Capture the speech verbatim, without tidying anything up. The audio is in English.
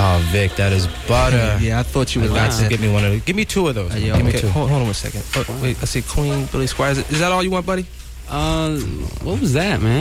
Oh, Vic, that is butter. Yeah, I thought you would Got like to that. give me one of those. Give me two of those. Uh, yeah, give okay. me two. Hold, hold on one second. Oh, wait, I see Queen, Billy Squires. Is that all you want, buddy? Uh, what was that, man?